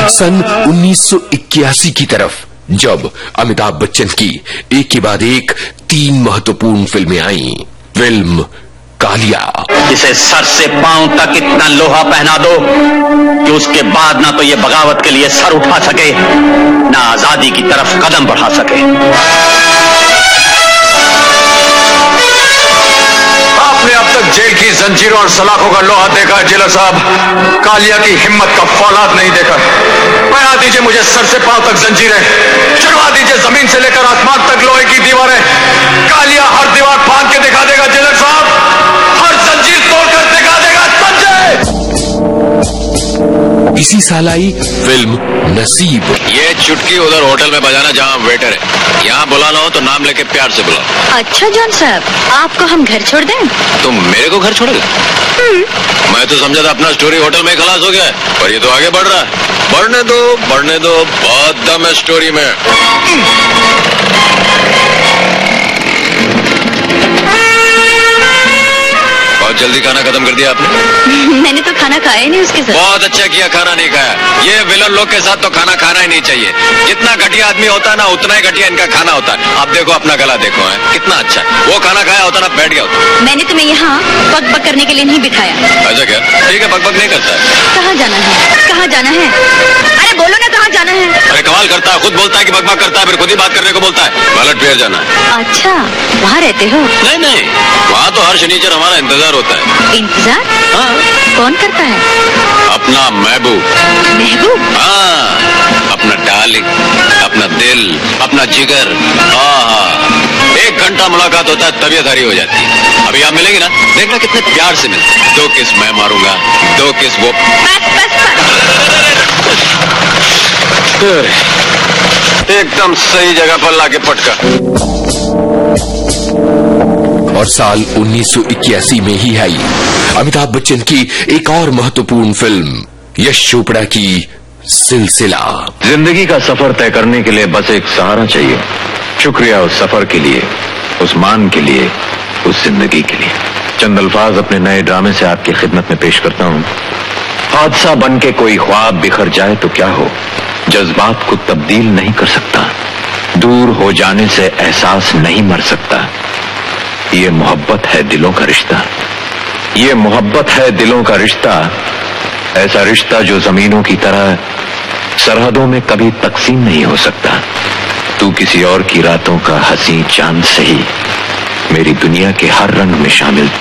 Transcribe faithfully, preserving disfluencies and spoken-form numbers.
सन उन्नीस सौ इक्यासी की तरफ जब अमिताभ बच्चन की एक के बाद एक तीन महत्वपूर्ण फिल्में आई। फिल्म कालिया। इसे सर से पांव तक इतना लोहा पहना दो कि उसके बाद ना तो ये बगावत के लिए सर उठा सके, ना आजादी की तरफ कदम बढ़ा सके। आपने अब तक जेल की जंजीरों और सलाखों का लोहा देखा है जेलर साहब, कालिया की हिम्मत का फौलाद नहीं देखा। पहना दीजिए मुझे सर से पांव तक जंजीरें, चढ़वा दीजिए जमीन से लेकर आसमान तक लोहे की दीवारें। कालिया हर दीवार फांद के दिखा देगा जेलर साहब, हर जंजीर तोड़कर दिखा देगा। इसी साल आई फिल्म नसीब। ये चुटकी उधर होटल में बजाना जहाँ वेटर है, यहाँ बुलाना हो तो नाम लेके प्यार से बुलाओ। अच्छा जॉन साहब, आपको हम घर छोड़ दें? तुम मेरे को घर छोड़ोगे? मैं तो समझा था अपना स्टोरी होटल में खलास हो गया है, पर ये तो आगे बढ़ रहा है। बढ़ने दो बढ़ने दो, बहुत दम है स्टोरी में। बहुत जल्दी खाना खत्म कर दिया आपने। मैंने तो खाना खाया ही नहीं उसके साथ। बहुत अच्छा किया, खाना नहीं खाया। ये विलन लोग के साथ तो खाना खाना ही नहीं चाहिए। जितना घटिया आदमी होता है ना, उतना ही घटिया इनका खाना होता है। आप देखो अपना गला देखो है कितना अच्छा है। वो खाना खाया होता ना, बैठ गया होता। मैंने तुम्हें यहाँ बक बक करने के लिए नहीं बिठाया। अच्छा क्या? ठीक है, बक बक नहीं करता है। कहाँ जाना है? कहाँ जाना है? अरे बोलो ना, कहाँ जाना है? अरे कमाल करता है, खुद बोलता है कि बक बक करता है, फिर खुद ही बात करने को बोलता है। बैलेट फेयर जाना है। अच्छा, वहाँ रहते हो? नहीं नहीं, वहाँ तो हर शनिचर हमारा इंतजार होता है। इंतजार? हाँ। कौन करता है? अपना महबूब। महबूब? हाँ, अपना डार्लिंग, अपना दिल, अपना जिगर। हाँ, एक घंटा मुलाकात होता है, तबीयत हरी हो जाती है। अभी आप मिलेंगे ना, देखना कितने प्यार से मिलते। दो किस मैं मारूंगा, दो किस वो। बस बस बस। एकदम सही जगह पर लाके पटका। और साल उन्नीस सौ इक्यासी में ही आई अमिताभ बच्चन की एक और महत्वपूर्ण फिल्म, यश चोपड़ा की सिलसिला। जिंदगी का सफर तय करने के लिए बस एक सहारा चाहिए। शुक्रिया उस सफर के लिए, उस मान के लिए, उस जिंदगी के लिए। चंद अल्फाज अपने नए ड्रामे से आपकी खिदमत में पेश करता हूँ। हादसा बन के कोई ख्वाब बिखर जाए तो क्या हो, जज्बात को तब्दील नहीं कर सकता। दूर हो जाने से एहसास नहीं मर सकता। ये मोहब्बत है दिलों का रिश्ता, ये मोहब्बत है दिलों का रिश्ता। ऐसा रिश्ता जो जमीनों की तरह सरहदों में कभी तकसीम नहीं हो सकता। तू किसी और की रातों का हसी चांद सही, मेरी दुनिया के हर रंग में शामिल